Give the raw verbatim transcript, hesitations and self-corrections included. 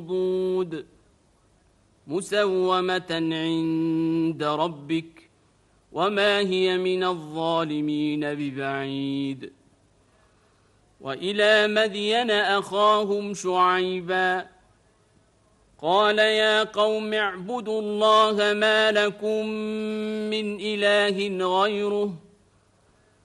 مردود مسومة عند ربك وما هي من الظالمين ببعيد. وإلى مدين أخاهم شعيبا قال يا قوم اعبدوا الله ما لكم من إله غيره